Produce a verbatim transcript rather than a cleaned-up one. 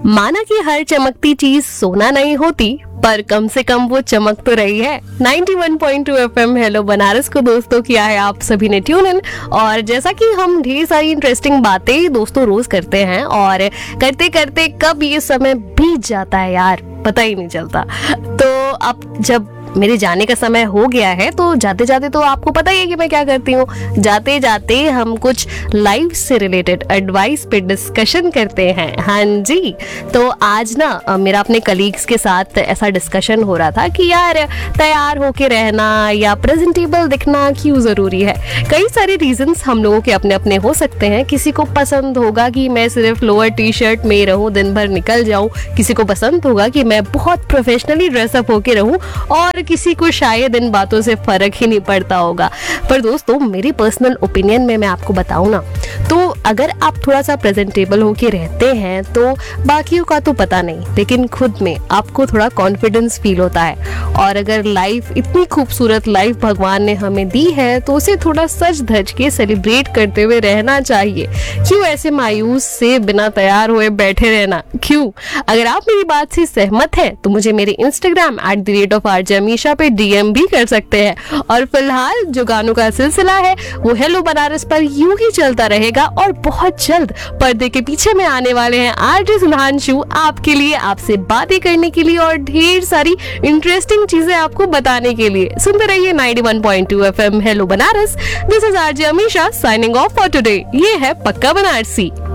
माना कि हर चमकती चीज सोना नहीं होती, पर कम से कम वो चमक तो रही है। इक्यानवे पॉइंट दो एफएम हेलो बनारस को दोस्तों किया है आप सभी ने ट्यून इन। और जैसा कि हम ढेर सारी इंटरेस्टिंग बातें दोस्तों रोज करते हैं और करते करते कब ये समय बीत जाता है यार पता ही नहीं चलता। तो अब जब मेरे जाने का समय हो गया है तो जाते जाते तो आपको पता ही है कि मैं क्या करती हूँ। जाते जाते हम कुछ लाइफ से रिलेटेड एडवाइस पे डिस्कशन करते हैं। हाँ जी, तो आज ना मेरा अपने कलीग्स के साथ ऐसा डिस्कशन हो रहा था कि यार तैयार होके रहना या प्रेजेंटेबल दिखना क्यों ज़रूरी है। कई सारे रीजंस हम लोगों के अपने अपने हो सकते हैं। किसी को पसंद होगा कि मैं सिर्फ लोअर टी शर्ट में रहूँ, दिन भर निकल जाऊँ। किसी को पसंद होगा कि मैं बहुत प्रोफेशनली ड्रेसअप होके रहूँ और किसी को शायद इन बातों से फर्क ही नहीं पड़ता होगा। पर दोस्तों मेरी पर्सनल ओपिनियन में मैं आपको बताऊं ना, तो अगर आप थोड़ा सा प्रेजेंटेबल होके रहते हैं तो बाकियों का तो पता नहीं, लेकिन खुद में आपको थोड़ा कॉन्फिडेंस फील होता है। और अगर लाइफ इतनी खूबसूरत लाइफ भगवान ने हमें दी है तो उसे थोड़ा सज धज के सेलिब्रेट करते हुए रहना चाहिए। क्यों ऐसे मायूस से बिना तैयार हुए बैठे रहना, क्यों? अगर आप मेरी बात से सहमत हैं तो मुझे मेरे Instagram at the rate of are जमीशा पे डीएम भी कर सकते हैं। और फिलहाल जो गानों का सिलसिला है वो हेलो बनारस पर यूं ही चलता रहेगा और बहुत जल्द पर्दे के पीछे में आने वाले हैं आरजे सुधांशु आपके लिए, आपसे बातें करने के लिए और ढेर सारी इंटरेस्टिंग चीजें आपको बताने के लिए। सुनते रहिए इक्यानवे पॉइंट दो FM hello Banaras. This is RJ Amisha signing off for today. ये है पक्का बनारसी।